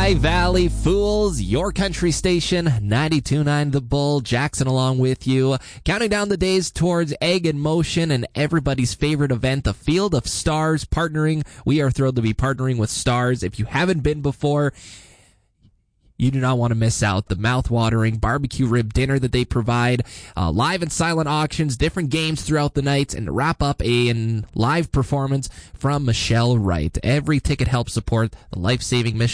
High Valley Fools, your country station, 92.9 The Bull. Jackson along with you. Counting down the days towards Egg in Motion and everybody's favorite event, the Field of Stars partnering. We are thrilled to be partnering with Stars. If you haven't been before, you do not want to miss out. The mouth-watering barbecue rib dinner that they provide, live and silent auctions, different games throughout the night, and to wrap up a live performance from Michelle Wright. Every ticket helps support the life-saving mission